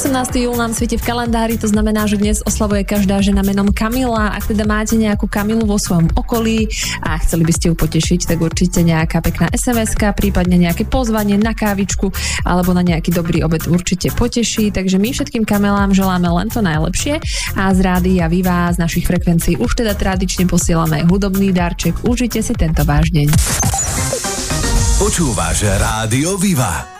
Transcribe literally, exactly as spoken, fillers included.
osemnásteho júla nám svieti v kalendári, to znamená, že dnes oslavuje každá žena menom Kamila. Ak teda máte nejakú Kamilu vo svojom okolí a chceli by ste ju potešiť, tak určite nejaká pekná es em eska, prípadne nejaké pozvanie na kávičku alebo na nejaký dobrý obed určite poteší. Takže my všetkým Kamilám želáme len to najlepšie a z Rádia Viva z našich frekvencií už teda tradične posielame hudobný darček. Užite si tento váš deň. Počúvaš Rádio Viva.